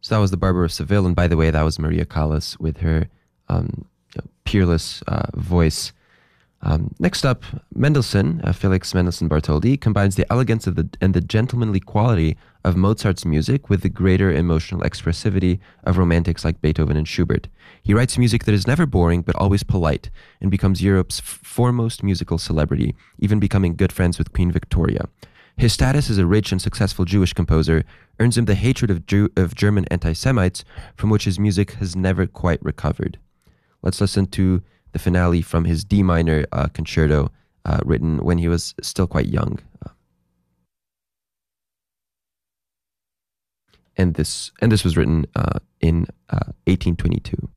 So that was The Barber of Seville. And by the way, that was Maria Callas with her peerless voice. Next up, Mendelssohn, Felix Mendelssohn Bartholdy, combines the elegance of and the gentlemanly quality of Mozart's music with the greater emotional expressivity of romantics like Beethoven and Schubert. He writes music that is never boring but always polite and becomes Europe's foremost musical celebrity, even becoming good friends with Queen Victoria. His status as a rich and successful Jewish composer earns him the hatred of German anti-Semites, from which his music has never quite recovered. Let's listen to the finale from his D minor concerto, written when he was still quite young. And this was written in 1822.